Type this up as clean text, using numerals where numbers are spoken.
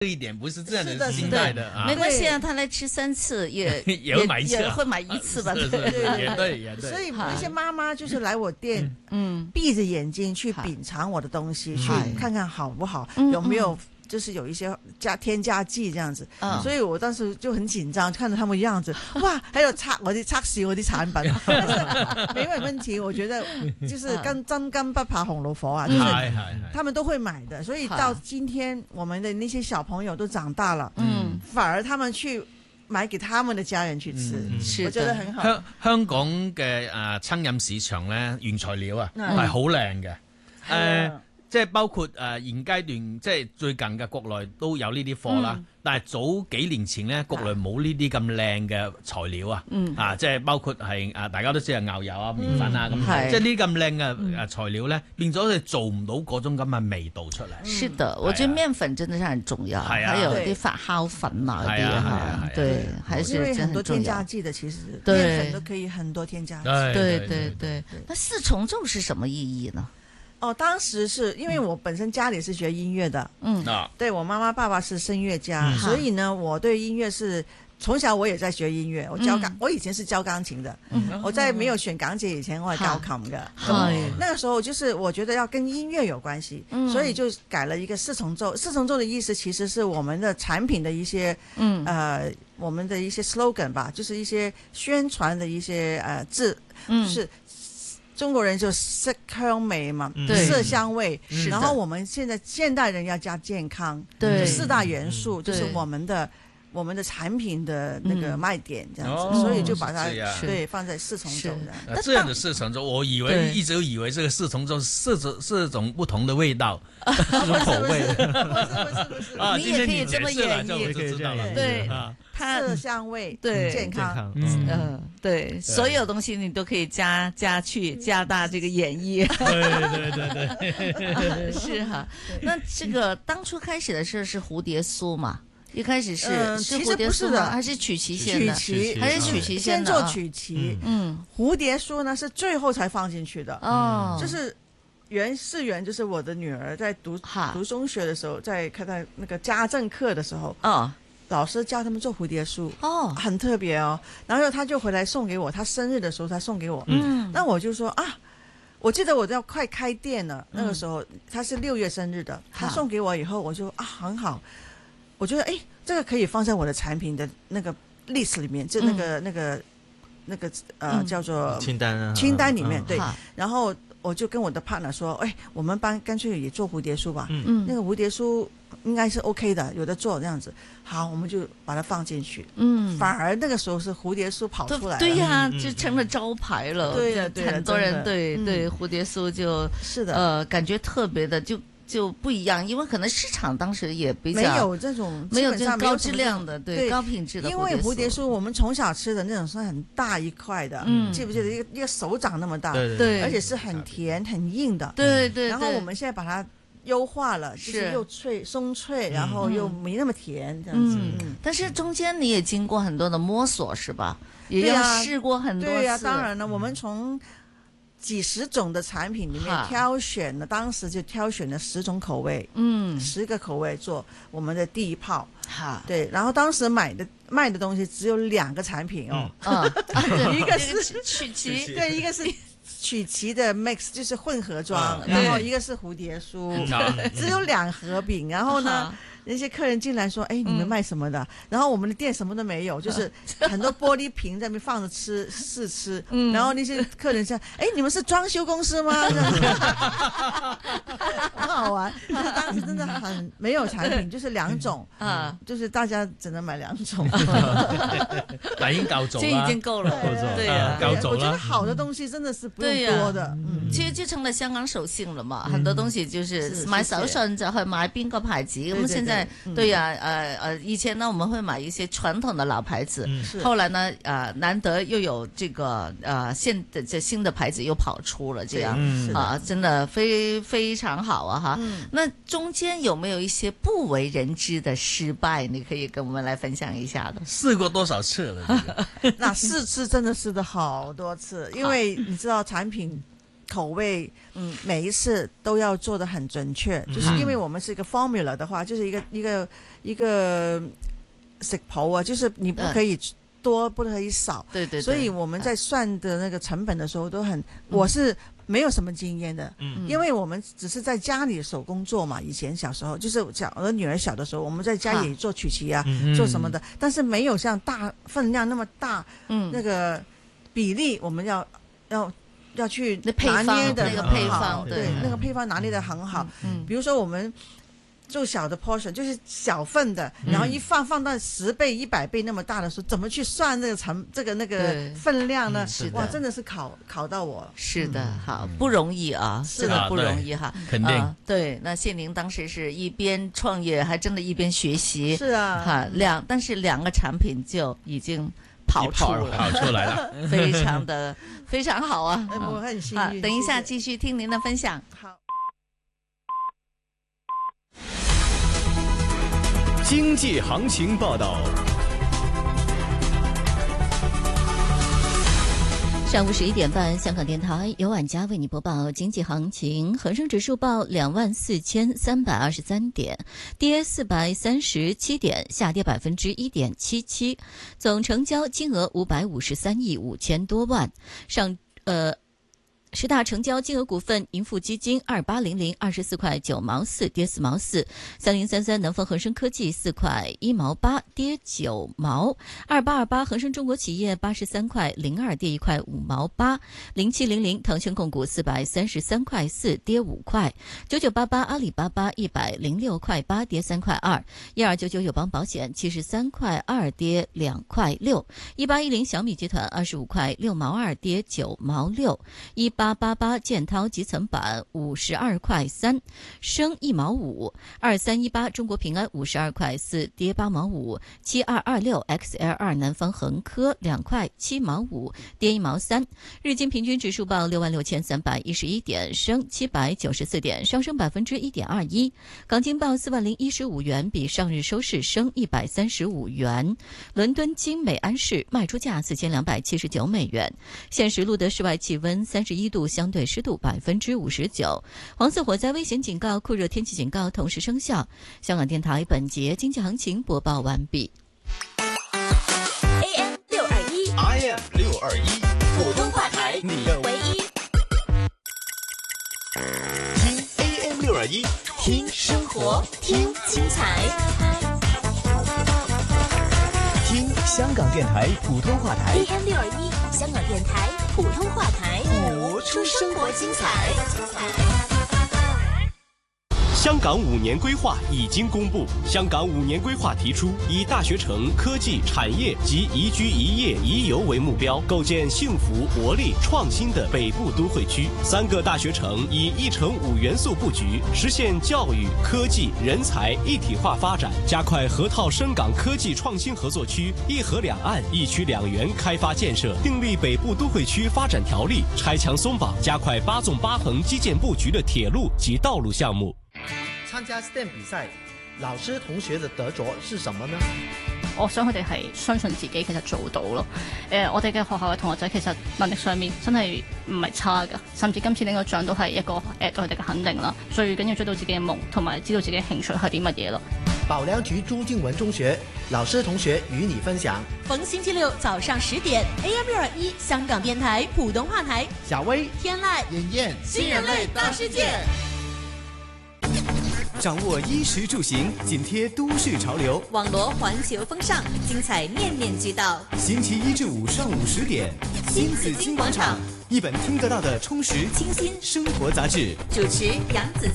这一点不是这样的心态的啊， 没关系啊，他来吃3次也也会买一次， 也会买1次吧， 是也对也对。 所以那些妈妈就是来我店，闭着眼睛去品尝我的东西，去看看好不好，有没有就是有一些添加剂这样子，所以我当时就很紧張，看着他们的样子，哇，还有测我啲產品，但是沒問題，我覺得就是真金不怕紅爐火啊，就是他們都會買的，所以到今天我們的那些小朋友都長大了，反而他們去買給他們的家人去吃，我覺得很好。 香港嘅餐飲市場咧，原材料啊係好靚嘅，即係包括現階段即係最近嘅國內都有呢啲貨啦，但係早幾年前咧，國內冇呢啲咁靚嘅材料啊，即係包括係大家都知係牛油啊、麵粉啊咁，即係呢咁靚嘅材料咧，變咗佢做唔到嗰種咁嘅味道出嚟。 是的，我覺得麵粉真的是很重要，還有啲發酵粉啊嗰啲哈，對，還是因為很多添加劑的，其實麵粉都可以很多添加劑。 對，那4重奏是什麼意義呢？ 哦，當時是因為我本身家裡是學音樂的，對，我媽媽爸爸是聲樂家，所以呢，我對音樂是從小我也在學音樂，我以前是教鋼琴的，我在沒有選港姐以前我係教琴的，那個時候就是我覺得要跟音樂有關係，所以就改了一個4重奏。4重奏的意思其實是我們的產品的一些我們的一些 slogan 吧，就是一些宣傳的一些字，就是中國人就色香味嘛，色香味，然後我們現代人要加健康，就4大元素，就是我們的產品的那個賣點，這樣子，所以就把它放在4重奏的。 這樣的4重奏，我一直以為這個4重奏是種不同的味道，是種口味。 不是，你也可以這麼演繹，對。 色香味對健康， 對，所有東西你都可以加大這個演繹。對，是哈。那這個當初開始的時候是蝴蝶酥嘛？一開始是蝴蝶酥的，還是曲奇先的？還是曲奇先的？ 先做曲奇，蝴蝶酥呢是最後才放進去的。哦，就是世源就是我的女兒在讀中學的時候，在看到那個家政課的時候，老師教他們做蝴蝶酥，很特別哦。然後他就回來送給我，他生日的時候他送給我。那我就說啊，我記得我要快開店了，那個時候他是6月生日的，他送給我以後，我就很好，我覺得這個可以放在我的產品的那個 list 裏面，就那個叫做清單裏面，對。然後我就跟我的 partner 說，我們乾脆也做蝴蝶酥吧。那個蝴蝶酥應該是 OK 的，有的做這樣子。好，我們就把它放進去。反而那個時候是蝴蝶酥跑出來了。 對呀，就成了招牌了。對呀，很多人對蝴蝶酥就是的，感覺特別的就不一樣，因為可能市場當時也比較沒有這種高質量的，對高品質的。 因為蝴蝶酥我們從小吃的那種是很大一塊的，記不記得一個手掌那麼大？對，而且是很甜很硬的。對。然後我們現在把它優化了，就是又鬆脆，然後又沒那麼甜，這樣子。 但是中間你也經過很多的摸索，是吧？也要試過很多次。 對呀，當然了，我們從幾十種的產品裏面挑選了，當時就挑選了10種口味，10個口味做我們的第一炮。對，然後當時賣的東西只有2個產品哦，一個是曲奇，對，一個是曲奇的 mix， 就是混合裝，然後一個是蝴蝶酥，只有2盒餅，然後呢，那些客人進來說，你們賣什麼的？然後我們的店什麼都沒有，就是很多玻璃瓶在那邊放着試吃。然後那些客人說，你們是裝修公司嗎？很好玩。就是當時真的很沒有產品，就是2種，就是大家只能買2種。 但已經夠做啦， 這已經夠了，對呀， 夠做啦。 我覺得好的東西真的是不用多的， 其實就成了香港手信了嘛。很多東西就是買手信就去買邊個牌子，咁現在對呀，以前呢我們會買一些傳統的老牌子，後來呢難得又有這個新的牌子又跑出了，這樣真的非常好啊哈。那中間有沒有一些不為人知的失敗，你可以跟我們來分享一下的？ 試過多少次了？ 那試吃真的試了好多次，因為你知道產品口味，每一次都要做得很准确，就是因为我们是一个 formula 的话，就是一个食譜啊，就是你不可以多，不可以少， 对， 所以我们在算的那个成本的时候都很，我是没有什么经验的，因为我们只是在家里手工做嘛。以前小时候就是我的女儿小的时候，我们在家里做曲奇啊，做什么的，但是没有像大分量那么大，那个比例我们要去拿捏的那个配方， 对，那个配方拿捏的很好。比如说我们做小的 portion 就是小份的，然后一放到10倍、100倍那么大的时候，怎么去算那个分量呢？哇，真的是考到我。 是的，好不容易啊，真的不容易哈。 肯定对。那谢玲当时是一边创业，还真的一边学习。 是啊， 哈但是2个产品就已经跑出来了， 非常好啊！ 我很幸运。 等一下继续听您的分享。 好。 经济行情报道。 上午11点半，香港电台由晚佳为你播报经济行情。恒生指数报24,323点，跌437点，下跌1.77%。总成交金额553亿5千多万。10大成交金额股份：盈富基金2800 24块9毛4，跌4毛4；3033南方恒生科技4块1毛8，跌9毛；2828恒生中国企业83块02，跌1块5毛8；0700腾讯控股433块4，跌5块；9988阿里巴巴106块8，跌3块2；1299友邦保险73块2，跌2块6；1810小米集团25块6毛2，跌9毛6；1888建滔集成板52块3，升1毛5；2318中国平安52块4，跌8毛5；7226 XL2 南方恒科2块7毛5，跌1毛3。日经平均指数报66,311点，升794点，上升1.21%。港金报40,015元，比上日收市升135元。伦敦金每安士卖出价4279美元。现时录得室外气温31度，相对湿度59%。黄色火灾危险警告、酷热天气警告同时生效。香港电台本节经济行情播报完毕。 AM 621 IM 621， 普通话台，你的唯一。 听 AM 621， 听生活，听精彩， 听香港电台普通话台。 AM 621，香港电台普通话台， 活出生活精彩。 香港5年规划已经公布。香港5年规划提出，以大学城、科技、产业及宜居宜业宜游为目标，构建幸福、活力、创新的北部都会区。3个大学城以1城5元素布局，实现教育、科技、人才一体化发展，加快河套深港科技创新合作区1河2岸1区2园开发建设，订立北部都会区发展条例，拆墙松绑，加快8纵8横基建布局的鐵路及道路項目。 參加 STEM 比賽，老師同學的得着是什麼呢？ 我想佢哋係相信自己其實做到咯。我哋嘅學校嘅同學仔其實能力上面真係唔係差㗎，甚至今次呢個獎都係一個對佢哋嘅肯定啦。最緊要追到自己嘅夢，同埋知道自己嘅興趣係啲乜嘢咯。 保良局朱敬文中學老師同學與你分享。 逢星期六早上10點 AM 621香港電台普通話台， 小薇、 天籟、 妍妍， 新人類大世界。 掌握衣食住行，緊貼都市潮流， 網羅環球風尚，精彩面面俱到。 星期1至5上午10點，新紫荊廣場，一本聽得到的充實清新生活雜誌。 主持楊子